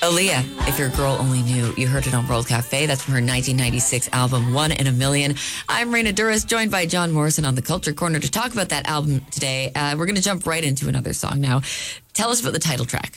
Aaliyah, If Your Girl Only Knew. You heard it on World Cafe. That's from her 1996 album, One in a Million. I'm Raina Duras, joined by John Morrison on the Culture Corner to talk about that album today. We're going to jump right into another song now. Tell us about the title track.